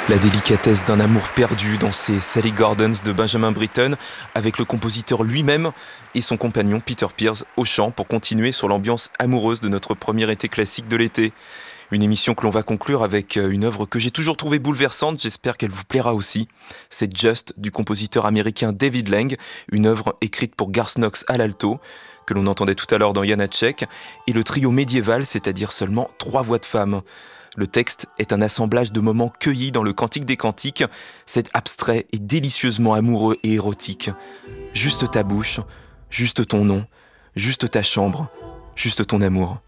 La délicatesse d'un amour perdu dans ces Sally Gardens de Benjamin Britten, avec le compositeur lui-même et son compagnon Peter Pears au chant pour continuer sur l'ambiance amoureuse de notre premier été classique de l'été. Une émission que l'on va conclure avec une œuvre que j'ai toujours trouvée bouleversante, j'espère qu'elle vous plaira aussi. C'est Just du compositeur américain David Lang, une œuvre écrite pour Garth Knox à l'alto, que l'on entendait tout à l'heure dans Janacek, et le trio médiéval, c'est-à-dire seulement 3 voix de femmes. Le texte est un assemblage de moments cueillis dans le Cantique des Cantiques. C'est abstrait et délicieusement amoureux et érotique. Juste ta bouche, juste ton nom, juste ta chambre, juste ton amour.